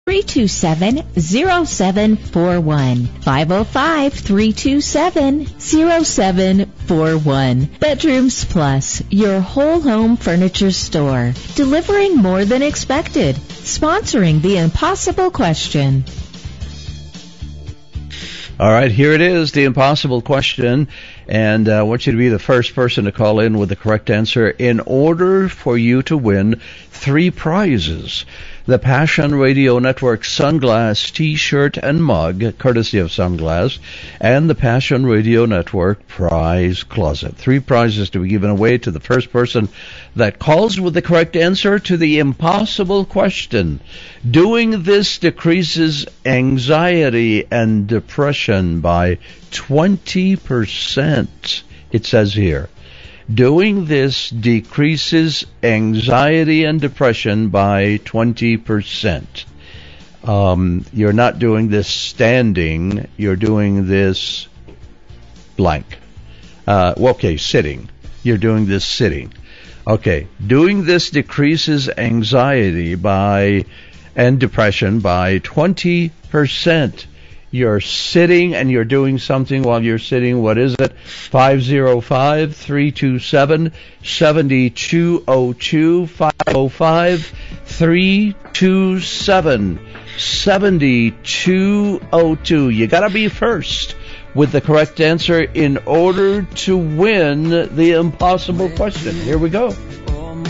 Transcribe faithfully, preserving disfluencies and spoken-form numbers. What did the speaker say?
three two seven, zero seven four one. five oh five, three two seven, zero seven four one. Bedrooms Plus, your whole home furniture store. Delivering more than expected. Sponsoring the impossible question. All right, here it is, the impossible question, and uh, I want you to be the first person to call in with the correct answer in order for you to win three prizes. The Passion Radio Network Sunglass T-shirt and mug, courtesy of Sunglass, and the Passion Radio Network Prize Closet. Three prizes to be given away to the first person that calls with the correct answer to the impossible question. Doing this decreases anxiety and depression by twenty percent, it says here. Doing this decreases anxiety and depression by twenty percent. Um, you're not doing this standing. You're doing this blank. Uh, okay, sitting. You're doing this sitting. Okay, doing this decreases anxiety by and depression by twenty percent. You're sitting and you're doing something while you're sitting. What is it? five oh five, three two seven, seven two zero two. five oh five, three two seven, seven two zero two. You gotta be first with the correct answer in order to win the impossible question. Here we go.